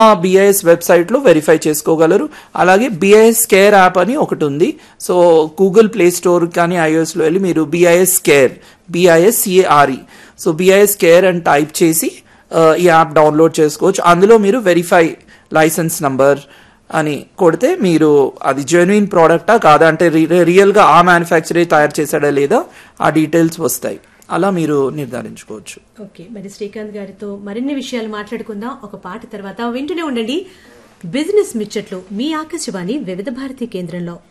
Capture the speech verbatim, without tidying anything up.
BIS website లో verify చేసుకోగలరు. అలాగే బిఐఎస్ కేర్ యాప్ అని ఒకటి ఉంది. సో గూగుల్ ప్లే స్టోర్ కానీ ఐఓఎస్ లో వెళ్ళి మీరు BIS care BIS CARE so BIS care అని టైప్ చేసి ఈ యాప్ డౌన్లోడ్ చేసుకోవచ్చు. అందులో మీరు వెరిఫై లైసెన్స్ నంబర్ అని కొడితే మీరు అది జెన్యున్ ప్రోడక్టా కాదా అంటే రియల్ గా ఆ మ్యానుఫ్యాక్చరే తయారు చేశాడా లేదా ఆ డీటెయిల్స్ వస్తాయి. అలా మీరు నిర్ధారించుకోవచ్చు. ఓకే, మరి శ్రీకాంత్ గారితో మరిన్ని విషయాలు మాట్లాడుకుందాం ఒక పాట తర్వాత. వింటూనే ఉండండి బిజినెస్ ముచ్చట్లు మీ ఆకాశవాణి వివిధ భారతి కేంద్రంలో.